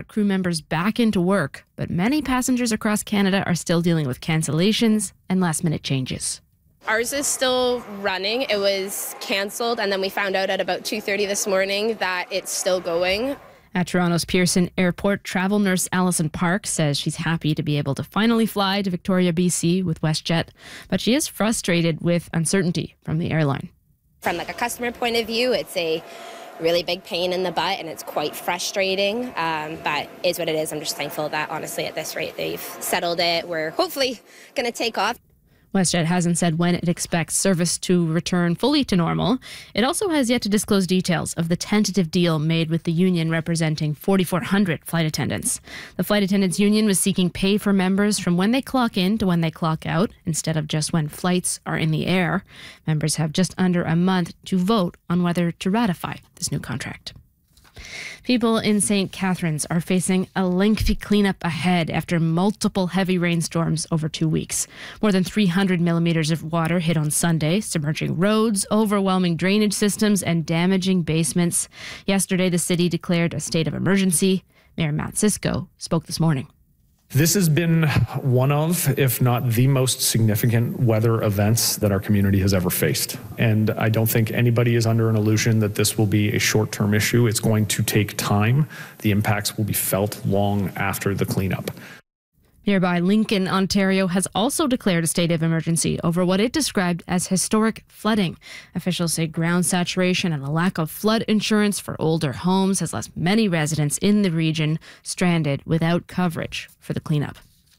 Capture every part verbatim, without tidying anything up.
crew members back into work, but many passengers across Canada are still dealing with cancellations and last-minute changes. Ours is still running. It was canceled, and then we found out at about two thirty this morning that it's still going. At Toronto's Pearson Airport, travel nurse Alison Park says she's happy to be able to finally fly to Victoria, B C with WestJet, but she is frustrated with uncertainty from the airline. From like a customer point of view, it's a really big pain in the butt, and it's quite frustrating, um, but is what it is. I'm just thankful that, honestly, at this rate, they've settled it. We're hopefully going to take off. WestJet hasn't said when it expects service to return fully to normal. It also has yet to disclose details of the tentative deal made with the union representing forty-four hundred flight attendants. The Flight Attendants Union was seeking pay for members from when they clock in to when they clock out, instead of just when flights are in the air. Members have just under a month to vote on whether to ratify this new contract. People in Saint Catharines are facing a lengthy cleanup ahead after multiple heavy rainstorms over two weeks. More than three hundred millimeters of water hit on Sunday, submerging roads, overwhelming drainage systems, and damaging basements. Yesterday, the city declared a state of emergency. Mayor Matt Cisco spoke this morning. This has been one of, if not the most significant weather events that our community has ever faced. And I don't think anybody is under an illusion that this will be a short-term issue. It's going to take time. The impacts will be felt long after the cleanup. Nearby Lincoln, Ontario has also declared a state of emergency over what it described as historic flooding. Officials say ground saturation and a lack of flood insurance for older homes has left many residents in the region stranded without coverage for the cleanup.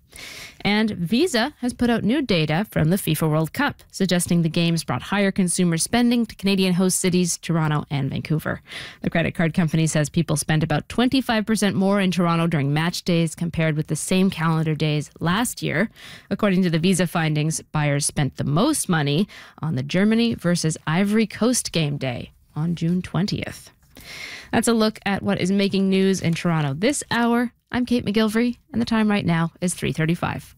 And Visa has put out new data from the FIFA World Cup, suggesting the games brought higher consumer spending to Canadian host cities Toronto and Vancouver. The credit card company says people spent about twenty-five percent more in Toronto during match days compared with the same calendar days last year. According to the Visa findings, buyers spent the most money on the Germany versus Ivory Coast game day on June twentieth. That's a look at what is making news in Toronto this hour. I'm Kate McGilvery, and the time right now is three thirty-five.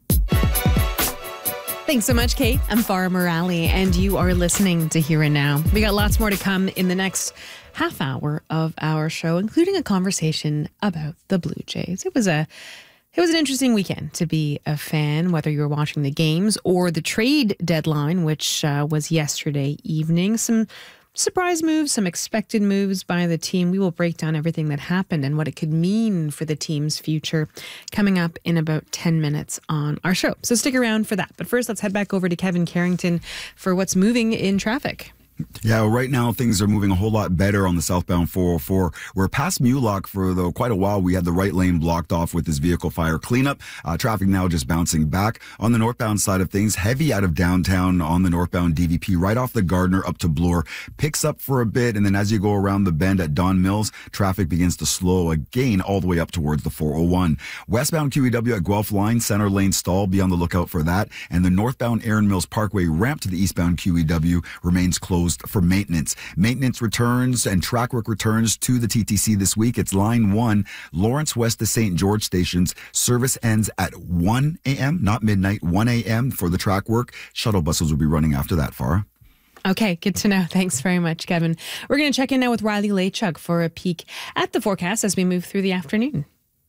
Thanks so much, Kate. I'm Farah Morali, and you are listening to Here and Now. We got lots more to come in the next half hour of our show, including a conversation about the Blue Jays. It was a It was an interesting weekend to be a fan, whether you were watching the games or the trade deadline, which uh, was yesterday evening. Some surprise moves, some expected moves by the team. We will break down everything that happened and what it could mean for the team's future coming up in about ten minutes on our show. So stick around for that. But first, let's head back over to Kevin Carrington for what's moving in traffic. Yeah, well, right now things are moving a whole lot better on the southbound four oh four. We're past Mulock for though quite a while. We had the right lane blocked off with this vehicle fire cleanup. Uh, traffic now just bouncing back. On the northbound side of things, heavy out of downtown on the northbound D V P, right off the Gardner up to Bloor. Picks up for a bit, and then as you go around the bend at Don Mills, traffic begins to slow again all the way up towards the four oh one. Westbound Q E W at Guelph Line, center lane stall. Be on the lookout for that. And the northbound Erin Mills Parkway ramp to the eastbound Q E W remains closed for maintenance. Maintenance returns and track work returns to the T T C this week. It's line one, Lawrence West to Saint George stations. Service ends at one a.m., not midnight, one a.m. for the track work. Shuttle buses will be running after that, Farah. Okay, good to know. Thanks very much, Kevin. We're going to check in now with Riley Lachuk for a peek at the forecast as we move through the afternoon.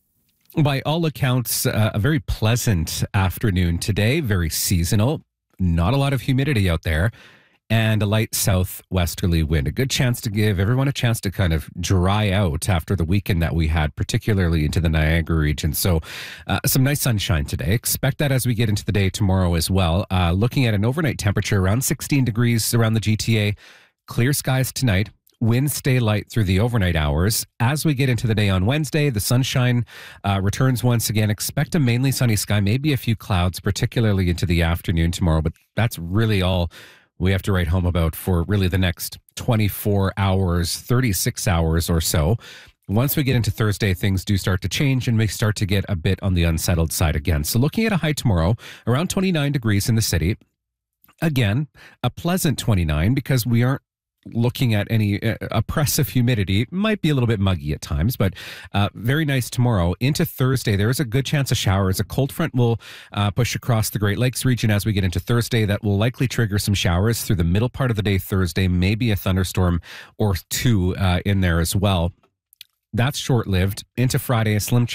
By all accounts, uh, a very pleasant afternoon today, very seasonal, not a lot of humidity out there, and a light southwesterly wind. A good chance to give everyone a chance to kind of dry out after the weekend that we had, particularly into the Niagara region. So uh, some nice sunshine today. Expect that as we get into the day tomorrow as well. Uh, looking at an overnight temperature around sixteen degrees around the G T A. Clear skies tonight. Winds stay light through the overnight hours. As we get into the day on Wednesday, the sunshine uh, returns once again. Expect a mainly sunny sky, maybe a few clouds, particularly into the afternoon tomorrow. But that's really all we have to write home about for really the next twenty-four hours, thirty-six hours or so. Once we get into Thursday, things do start to change and may start to get a bit on the unsettled side again. So looking at a high tomorrow, around twenty-nine degrees in the city. Again, a pleasant twenty-nine because we aren't looking at any uh, oppressive humidity. It might be a little bit muggy at times, but uh, very nice tomorrow. Into Thursday, there is a good chance of showers. A cold front will uh, push across the Great Lakes region as we get into Thursday. That will likely trigger some showers through the middle part of the day Thursday, maybe a thunderstorm or two uh, in there as well. That's short-lived. Into Friday, a slim